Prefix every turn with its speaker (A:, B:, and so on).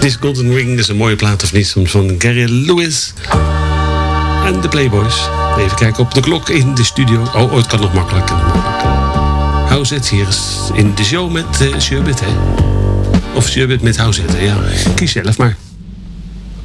A: This Golden Ring is een mooie plaat of niet van Gary Lewis en de Playboys. Even kijken op de klok in de studio. Oh, het kan nog makkelijk. House It hier is in de show met Sherbet, hè? Of Sherbet met House It, ja. Kies zelf maar.